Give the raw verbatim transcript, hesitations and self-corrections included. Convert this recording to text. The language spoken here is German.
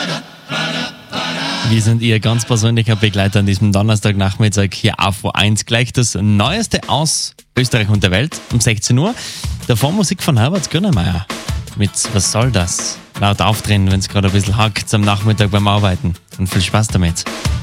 Wir sind Ihr ganz persönlicher Begleiter an diesem Donnerstagnachmittag hier auf O eins. Gleich das Neueste aus Österreich und der Welt um sechzehn Uhr. Davor Musik von Herbert Grönemeyer mit Was soll das? Laut aufdrehen, wenn es gerade ein bisschen hackt am Nachmittag beim Arbeiten. Und viel Spaß damit.